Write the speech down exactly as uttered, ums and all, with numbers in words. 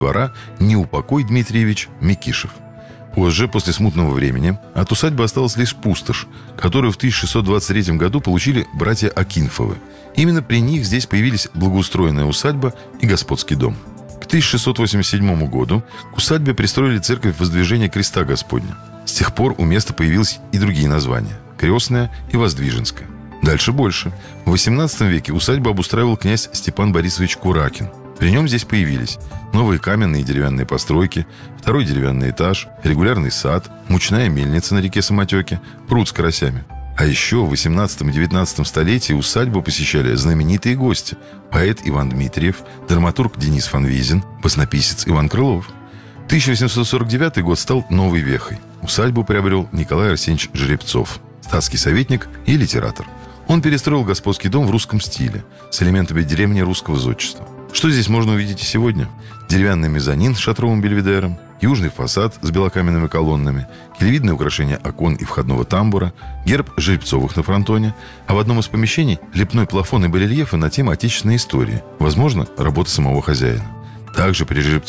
двора Неупокой Дмитриевич Микишев. Позже, после смутного времени, от усадьбы осталась лишь пустошь, которую в тысяча шестьсот двадцать третьем году получили братья Акинфовы. Именно при них здесь появились благоустроенная усадьба и господский дом. К тысяча шестьсот восемьдесят седьмому году к усадьбе пристроили церковь Воздвижения Креста Господня. С тех пор у места появились и другие названия – Крестная и Воздвиженская. Дальше больше. В восемнадцатом веке усадьбу обустраивал князь Степан Борисович Куракин. При нем здесь появились новые каменные и деревянные постройки, второй деревянный этаж, регулярный сад, мучная мельница на реке Самотеке, пруд с карасями. А еще в восемнадцатом и девятнадцатом столетии усадьбу посещали знаменитые гости – поэт Иван Дмитриев, драматург Денис Фанвизин, баснописец Иван Крылов. тысяча восемьсот сорок девятый год стал новой вехой. Усадьбу приобрел Николай Арсеньевич Жеребцов, статский советник и литератор. Он перестроил господский дом в русском стиле с элементами древнерусского зодчества. Что здесь можно увидеть и сегодня? Деревянный мезонин с шатровым бельведером, южный фасад с белокаменными колоннами, келевидное украшение окон и входного тамбура, герб Жеребцовых на фронтоне, а в одном из помещений лепной плафон и барельефы на тему отечественной истории, возможно, работа самого хозяина. Также при Жеребцовых